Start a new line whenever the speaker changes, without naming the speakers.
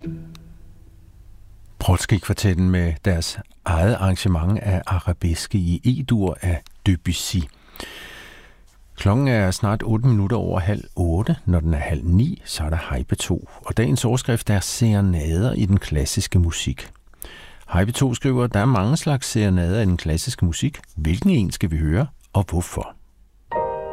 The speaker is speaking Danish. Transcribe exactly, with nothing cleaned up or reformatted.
Brodsky-kvartetten med deres eget arrangement af arabeske i E-dur af Debussy. Klokken er snart otte minutter over halv otte. Når den er halv ni, så er der Hej P to. Og dagens overskrift er serenader i den klassiske musik. Hej P to skriver, der er mange slags serenader i den klassiske musik. Hvilken en skal vi høre, og hvorfor?